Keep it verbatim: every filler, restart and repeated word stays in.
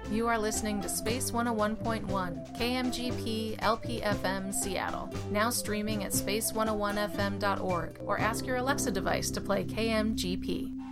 You are listening to Space one oh one point one, K M G P L P F M Seattle, now streaming at space one oh one f m dot org, or ask your Alexa device to play K M G P.